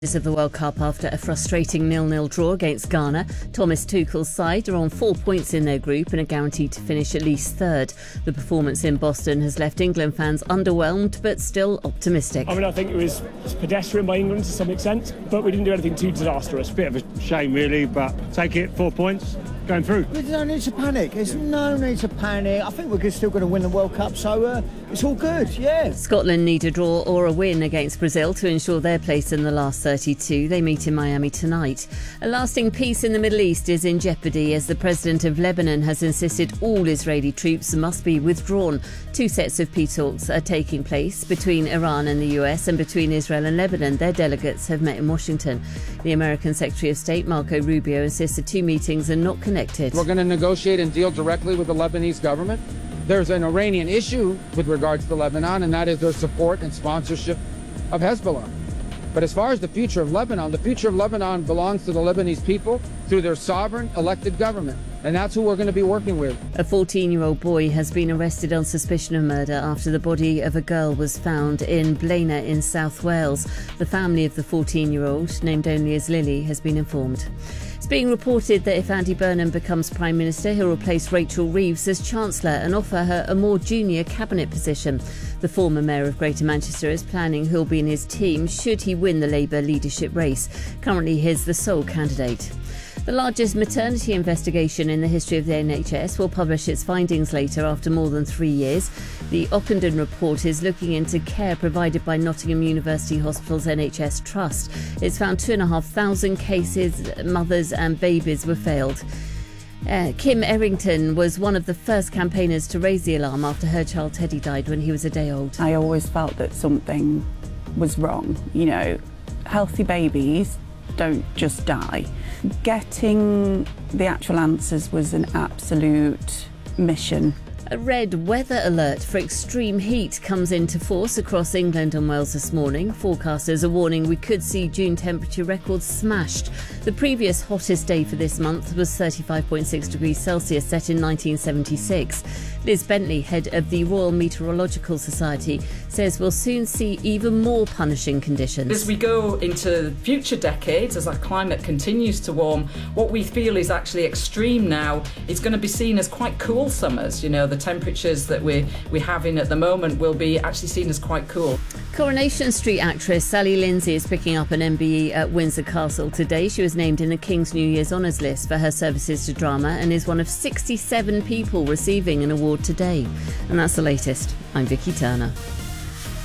Of the World Cup after a frustrating 0-0 draw against Ghana. Thomas Tuchel's side are on 4 points in their group and are guaranteed to finish at least third. The performance in Boston has left England fans underwhelmed but still optimistic. I think it was pedestrian by England to some extent, but we didn't do anything too disastrous. Bit of a shame really, but take it, 4 points, going through. There's no need to panic. There's no need to panic. I think we're still going to win the World Cup, so it's all good, yeah. Scotland need a draw or a win against Brazil to ensure their place in the last 32. They meet in Miami tonight. A lasting peace in the Middle East is in jeopardy as the president of Lebanon has insisted all Israeli troops must be withdrawn. 2 sets of peace talks are taking place between Iran and the US and between Israel and Lebanon. Their delegates have met in Washington. The American Secretary of State, Marco Rubio, insists the 2 meetings are not connected. We're going to negotiate and deal directly with the Lebanese government. There's an Iranian issue with regards to Lebanon, and that is their support and sponsorship of Hezbollah. But as far as the future of Lebanon belongs to the Lebanese people through their sovereign elected government. And that's who we're going to be working with. A 14-year-old boy has been arrested on suspicion of murder after the body of a girl was found in Blaena in South Wales. The family of the 14-year-old, named only as Lily, has been informed. It's being reported that if Andy Burnham becomes Prime Minister, he'll replace Rachel Reeves as Chancellor and offer her a more junior cabinet position. The former Mayor of Greater Manchester is planning who'll be in his team should he win the Labour leadership race. Currently, he's the sole candidate. The largest maternity investigation in the history of the NHS will publish its findings later after more than 3 years. The Ockenden report is looking into care provided by Nottingham University Hospital's NHS Trust. It's found 2,500 cases, mothers and babies were failed. Kim Errington was one of the first campaigners to raise the alarm after her child Teddy died when he was a day old. I always felt that something was wrong. Healthy babies don't just die. Getting the actual answers was an absolute mission. A red weather alert for extreme heat comes into force across England and Wales this morning. Forecasters are warning we could see June temperature records smashed. The previous hottest day for this month was 35.6 degrees Celsius, set in 1976. Liz Bentley, head of the Royal Meteorological Society, says we'll soon see even more punishing conditions. As we go into future decades, as our climate continues to warm, what we feel is actually extreme now is going to be seen as quite cool summers. The temperatures that we're having at the moment will be actually seen as quite cool. Coronation Street actress Sally Lindsay is picking up an MBE at Windsor Castle today. She was named in the King's New Year's Honours list for her services to drama and is one of 67 people receiving an award today. And that's the latest. I'm Vicky Turner.